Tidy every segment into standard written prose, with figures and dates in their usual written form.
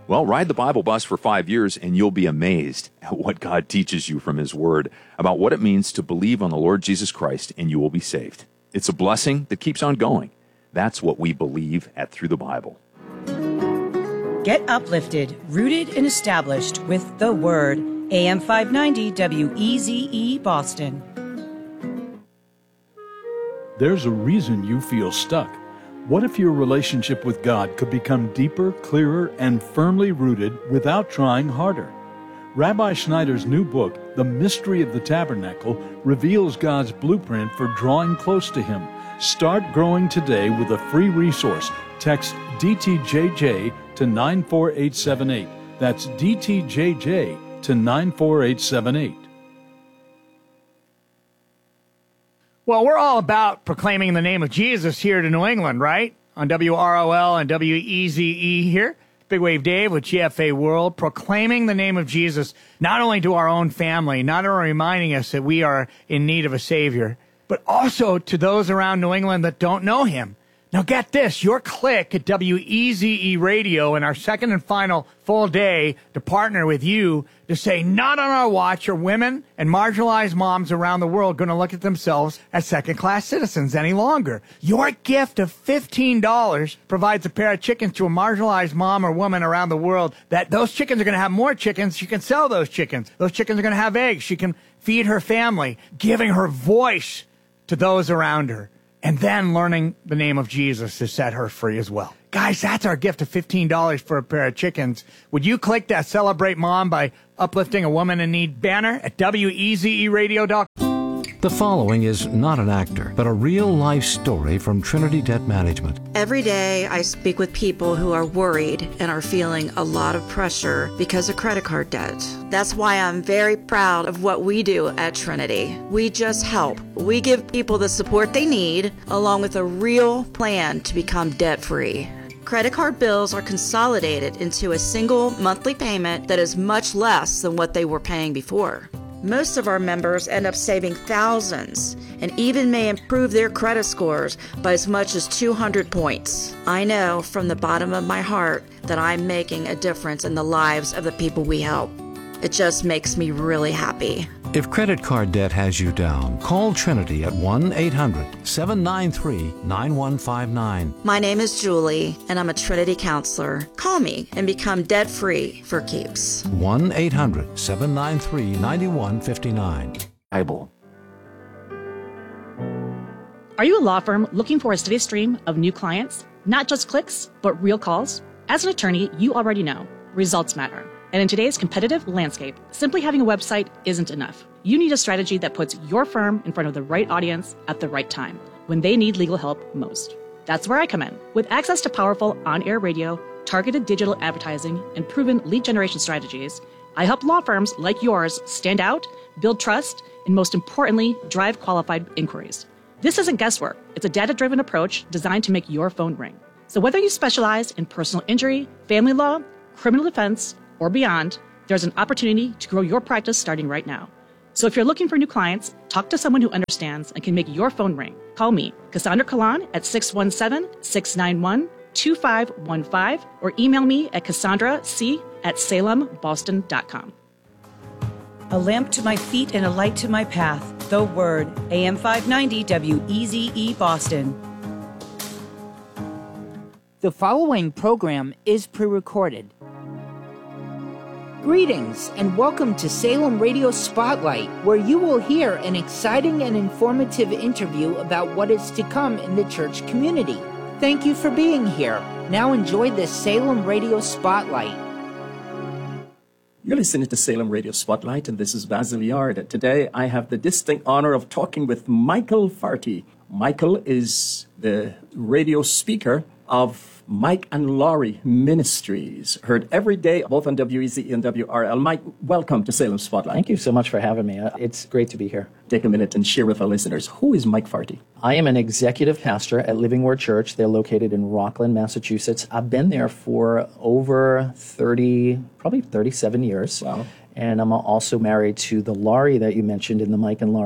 Well, ride the Bible bus for 5 years and you'll be amazed at what God teaches you from His Word about what it means to believe on the Lord Jesus Christ and you will be saved. It's a blessing that keeps on going. That's what we believe at Through the Bible. Get uplifted, rooted, and established with the Word. AM 590 WEZE Boston. There's a reason you feel stuck. What if your relationship with God could become deeper, clearer, and firmly rooted without trying harder? Rabbi Schneider's new book, The Mystery of the Tabernacle, reveals God's blueprint for drawing close to Him. Start growing today with a free resource. Text DTJJ to 94878. That's DTJJ to 94878. Well, we're all about proclaiming the name of Jesus here to New England, right? On WROL and WEZE here. Big Wave Dave with GFA World, proclaiming the name of Jesus, not only to our own family, not only reminding us that we are in need of a Savior, but also to those around New England that don't know Him. Now get this, your click at WEZE Radio in our second and final full day to partner with you to say, not on our watch are women and marginalized moms around the world going to look at themselves as second-class citizens any longer. Your gift of $15 provides a pair of chickens to a marginalized mom or woman around the world that those chickens are going to have more chickens. She can sell those chickens. Those chickens are going to have eggs. She can feed her family, giving her voice to those around her. And then learning the name of Jesus to set her free as well. Guys, that's our gift of $15 for a pair of chickens. Would you click that Celebrate Mom by Uplifting a Woman in Need banner at WEZEradio.com? The following is not an actor, but a real-life story from Trinity Debt Management. Every day I speak with people who are worried and are feeling a lot of pressure because of credit card debt. That's why I'm very proud of what we do at Trinity. We just help. We give people the support they need, along with a real plan to become debt-free. Credit card bills are consolidated into a single monthly payment that is much less than what they were paying before. Most of our members end up saving thousands and even may improve their credit scores by as much as 200 points. I know from the bottom of my heart that I'm making a difference in the lives of the people we help. It just makes me really happy. If credit card debt has you down, call Trinity at 1-800-793-9159. My name is Julie, and I'm a Trinity counselor. Call me and become debt-free for keeps. 1-800-793-9159. Bible. Are you a law firm looking for a steady stream of new clients? Not just clicks, but real calls? As an attorney, you already know results matter. And in today's competitive landscape, simply having a website isn't enough. You need a strategy that puts your firm in front of the right audience at the right time, when they need legal help most. That's where I come in. With access to powerful on-air radio, targeted digital advertising, and proven lead generation strategies, I help law firms like yours stand out, build trust, and most importantly, drive qualified inquiries. This isn't guesswork. It's a data-driven approach designed to make your phone ring. So whether you specialize in personal injury, family law, criminal defense, or beyond, there's an opportunity to grow your practice starting right now. So if you're looking for new clients, talk to someone who understands and can make your phone ring. Call me, Cassandra Kalan, at 617-691-2515, or email me at CassandraC@salemboston.com. A lamp to my feet and a light to my path. The Word. AM 590 WEZE Boston. The following program is pre-recorded. Greetings and welcome to Salem Radio Spotlight, where you will hear an exciting and informative interview about what is to come in the church community. Thank you for being here. Now enjoy the Salem Radio Spotlight. You're listening to Salem Radio Spotlight, and this is Basil Yard. Today, I have the distinct honor of talking with Michael Farty. Michael is the radio speaker of Mike and Laurie Ministries, heard every day, both on WEZE and WRL. Mike, welcome to Salem Spotlight. Thank you so much for having me. It's great to be here. Take a minute and share with our listeners. Who is Mike Farty? I am an executive pastor at Living Word Church. They're located in Rockland, Massachusetts. I've been there for over 37 years. Wow. And I'm also married to the Laurie that you mentioned in the Mike and Laurie.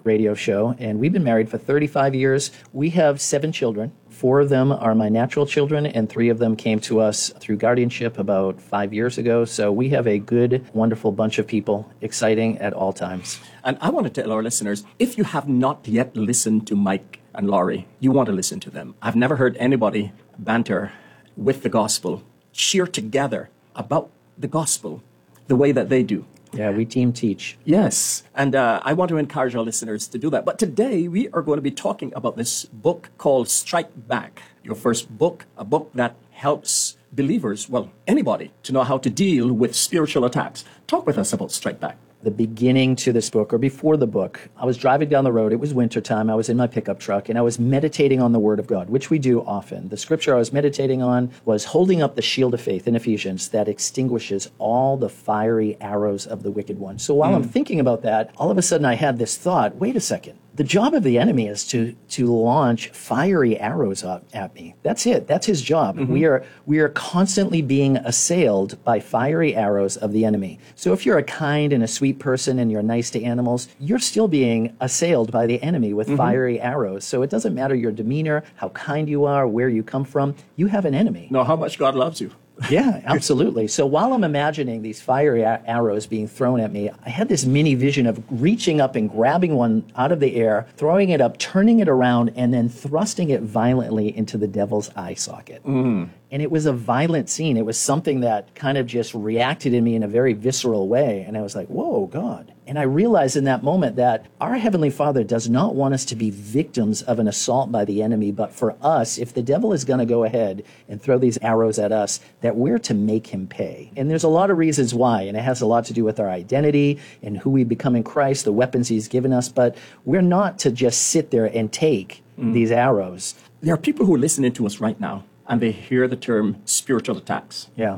radio show, and we've been married for 35 years. We have 7 children. 4 of them are my natural children, and 3 of them came to us through guardianship about 5 years ago. So we have a good, wonderful bunch of people, exciting at all times. And I want to tell our listeners, if you have not yet listened to Mike and Laurie, you want to listen to them. I've never heard anybody banter with the gospel, cheer together about the gospel the way that they do. Yeah, we team teach. Yes, and I want to encourage our listeners to do that. But today we are going to be talking about this book called Strike Back, your first book, a book that helps believers, well, anybody, to know how to deal with spiritual attacks. Talk with us about Strike Back. The beginning to this book, or before the book, I was driving down the road. It was wintertime. I was in my pickup truck, and I was meditating on the Word of God, which we do often. The scripture I was meditating on was holding up the shield of faith in Ephesians that extinguishes all the fiery arrows of the wicked one. So while I'm thinking about that, all of a sudden I had this thought, wait a second. The job of the enemy is to launch fiery arrows at me. That's it. That's his job. Mm-hmm. We are constantly being assailed by fiery arrows of the enemy. So if you're a kind and a sweet person and you're nice to animals, you're still being assailed by the enemy with fiery arrows. So it doesn't matter your demeanor, how kind you are, where you come from, you have an enemy. Know how much God loves you. Yeah, absolutely. So while I'm imagining these fiery arrows being thrown at me, I had this mini vision of reaching up and grabbing one out of the air, throwing it up, turning it around, and then thrusting it violently into the devil's eye socket. And it was a violent scene. It was something that kind of just reacted in me in a very visceral way. And I was like, whoa, God. And I realized in that moment that our Heavenly Father does not want us to be victims of an assault by the enemy, but for us, if the devil is going to go ahead and throw these arrows at us, that we're to make him pay. And there's a lot of reasons why, and it has a lot to do with our identity and who we become in Christ, the weapons he's given us, but we're not to just sit there and take these arrows. There are people who are listening to us right now, and they hear the term spiritual attacks. Yeah.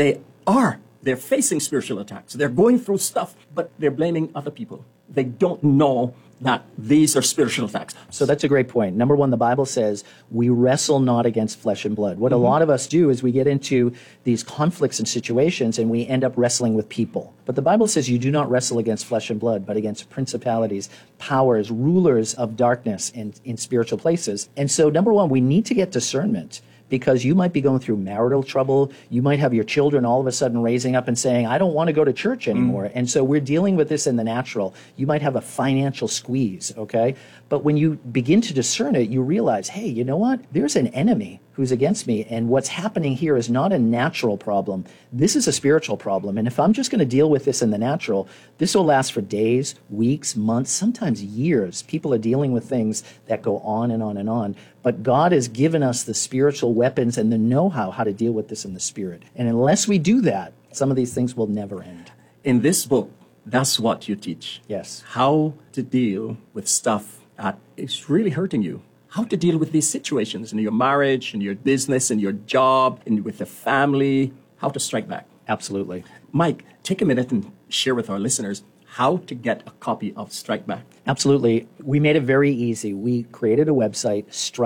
They're facing spiritual attacks. They're going through stuff, but they're blaming other people. They don't know that these are spiritual attacks. So that's a great point. Number one, the Bible says we wrestle not against flesh and blood. What a lot of us do is we get into these conflicts and situations and we end up wrestling with people. But the Bible says you do not wrestle against flesh and blood, but against principalities, powers, rulers of darkness in spiritual places. And so number one, we need to get discernment. Because you might be going through marital trouble. You might have your children all of a sudden raising up and saying, I don't want to go to church anymore. And so we're dealing with this in the natural. You might have a financial squeeze, okay? But when you begin to discern it, you realize, hey, you know what? There's an enemy who's against me. And what's happening here is not a natural problem. This is a spiritual problem. And if I'm just going to deal with this in the natural, this will last for days, weeks, months, sometimes years. People are dealing with things that go on and on and on. But God has given us the spiritual weapons and the know-how to deal with this in the spirit. And unless we do that, some of these things will never end. In this book, that's what you teach. Yes. How to deal with stuff that is really hurting you. How to deal with these situations in your marriage, in your business, in your job, with the family. How to strike back. Absolutely. Mike, take a minute and share with our listeners how to get a copy of Strike Back. Absolutely. We made it very easy. We created a website,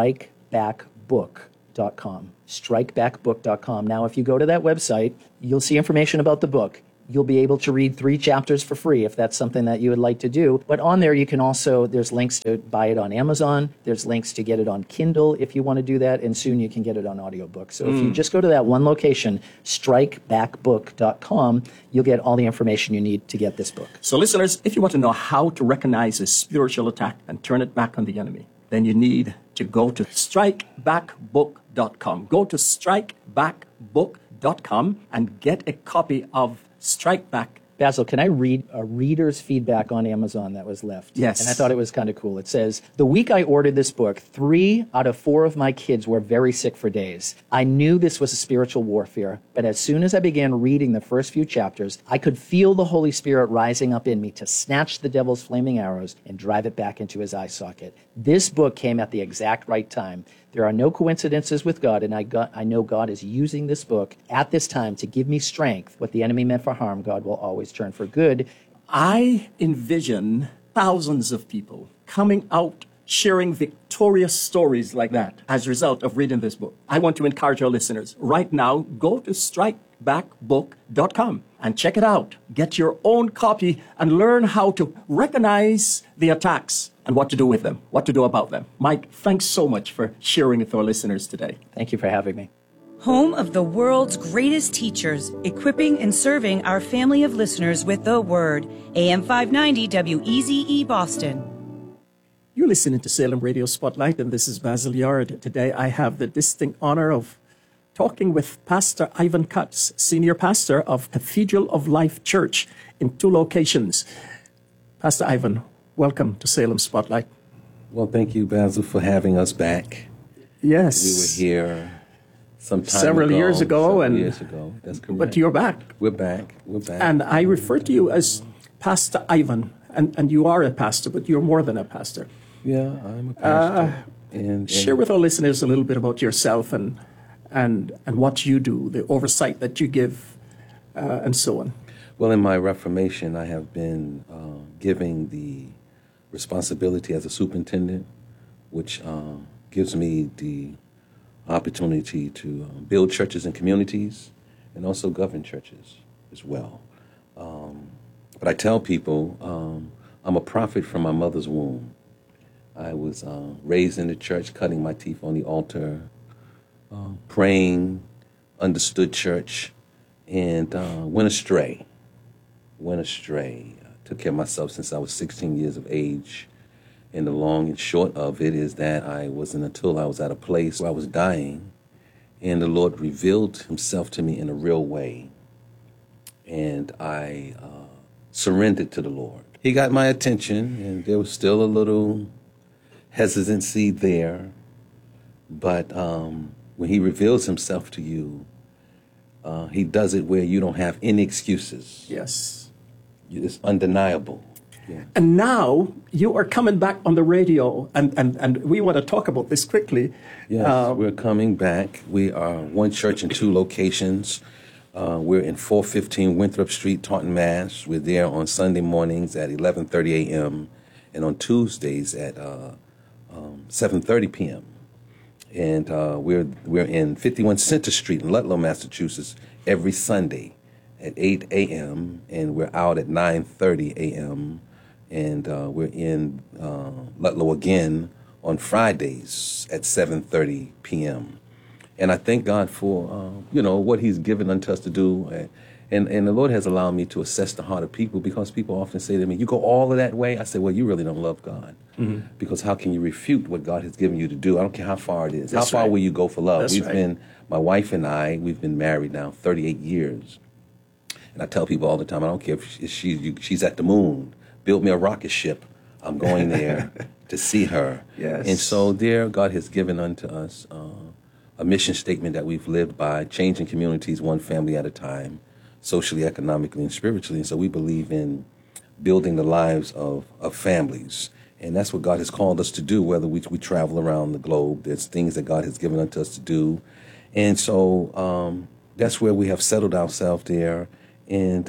strikebackbook.com. Strikebackbook.com. Now, if you go to that website, you'll see information about the book. You'll be able to read 3 chapters for free if that's something that you would like to do. But on there, you can also, there's links to buy it on Amazon. There's links to get it on Kindle if you want to do that. And soon you can get it on audiobook. So if you just go to that one location, strikebackbook.com, you'll get all the information you need to get this book. So listeners, if you want to know how to recognize a spiritual attack and turn it back on the enemy, then you need to go to strikebackbook.com. Go to strikebackbook.com and get a copy of Strike Back. Basil, can I read a reader's feedback on Amazon that was left? Yes. And I thought it was kind of cool. It says, the week I ordered this book, 3 out of 4 of my kids were very sick for days. I knew this was a spiritual warfare, but as soon as I began reading the first few chapters, I could feel the Holy Spirit rising up in me to snatch the devil's flaming arrows and drive it back into his eye socket. This book came at the exact right time. There are no coincidences with God, and I know God is using this book at this time to give me strength. What the enemy meant for harm, God will always turn for good. I envision thousands of people coming out sharing victorious stories like that as a result of reading this book. I want to encourage our listeners right now, go to Strike fightbackbook.com and check it out. Get your own copy and learn how to recognize the attacks and what to do with them, what to do about them. Mike, thanks so much for sharing with our listeners today. Thank you for having me. Home of the world's greatest teachers, equipping and serving our family of listeners with the Word. AM 590 WEZE Boston. You're listening to Salem Radio Spotlight, and this is Basil Yard. Today I have the distinct honor of talking with Pastor Ivan Cutts, Senior Pastor of Cathedral of Life Church in 2 locations. Pastor Ivan, welcome to Salem Spotlight. Well, thank you, Basil, for having us back. Yes. We were here several years ago. That's correct. But you're back. We're back. And I refer to you as Pastor Ivan, and you are a pastor, but you're more than a pastor. Yeah, I'm a pastor. And share with our listeners a little bit about yourself and what you do, the oversight that you give, and so on. Well, in my Reformation, I have been giving the responsibility as a superintendent, which gives me the opportunity to build churches and communities and also govern churches as well. But I tell people I'm a prophet from my mother's womb. I was raised in the church, cutting my teeth on the altar, praying, understood church, and went astray. Took care of myself since I was 16 years of age. And the long and short of it is that I wasn't until I was at a place where I was dying, and the Lord revealed himself to me in a real way. And I surrendered to the Lord. He got my attention, and there was still a little hesitancy there. But when he reveals himself to you, he does it where you don't have any excuses. Yes. It's undeniable. Yeah. And now you are coming back on the radio, and we want to talk about this quickly. Yes, we're coming back. We are one church in 2 locations. We're in 415 Winthrop Street, Taunton, Mass. We're there on Sunday mornings at 11:30 a.m. and on Tuesdays at 7:30 p.m. And we're in 51 Center Street in Ludlow, Massachusetts, every Sunday at 8 a.m. and we're out at 9:30 a.m. And we're in Ludlow again on Fridays at 7:30 p.m. And I thank God for, what he's given unto us to do. And the Lord has allowed me to assess the heart of people, because people often say to me, you go all of that way? I say, well, you really don't love God. Mm-hmm. Because how can you refute what God has given you to do? I don't care how far it is. That's how far right. will you go for love? That's My wife and I, we've been married now 38 years. And I tell people all the time, I don't care if she's at the moon. Build me a rocket ship. I'm going there to see her. Yes. And so there, God has given unto us a mission statement that we've lived by, changing communities one family at a time, socially, economically, and spiritually. And so we believe in building the lives of families. And that's what God has called us to do, whether we travel around the globe. There's things that God has given unto us to do. And so that's where we have settled ourselves there. And,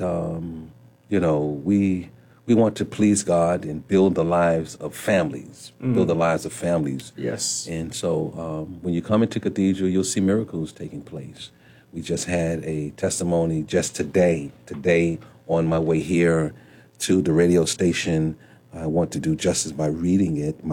we want to please God and build the lives of families, Yes. And so when you come into Cathedral, you'll see miracles taking place. We just had a testimony just today on my way here to the radio station. I want to do justice by reading it.